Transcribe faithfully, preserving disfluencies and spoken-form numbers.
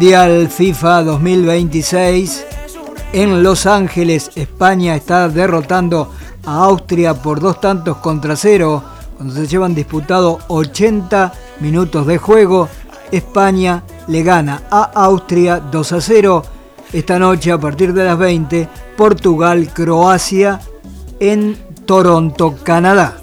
Mundial FIFA dos mil veintiséis en Los Ángeles, España está derrotando a Austria por dos tantos contra cero, cuando se llevan disputado ochenta minutos de juego. España le gana a Austria dos a cero. Esta noche a partir de las veinte, Portugal-Croacia en Toronto, Canadá.